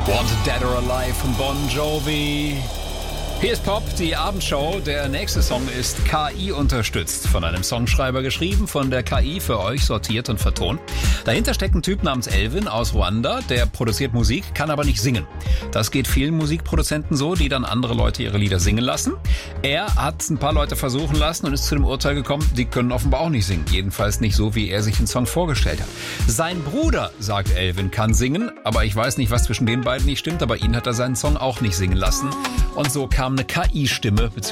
Wanted Dead or Alive von Bon Jovi. Hier ist Pop, die Abendshow. Der nächste Song ist KI unterstützt. Von einem Songschreiber geschrieben, von der KI für euch sortiert und vertont. Dahinter steckt ein Typ namens Elvin aus Ruanda, der produziert Musik, kann aber nicht singen. Das geht vielen Musikproduzenten so, die dann andere Leute ihre Lieder singen lassen. Er hat ein paar Leute versuchen lassen und ist zu dem Urteil gekommen, die können offenbar auch nicht singen. Jedenfalls nicht so, wie er sich den Song vorgestellt hat. Sein Bruder, sagt Elvin, kann singen, aber ich weiß nicht, was zwischen den beiden nicht stimmt, aber ihn hat er seinen Song auch nicht singen lassen. Und so kam eine KI-Stimme,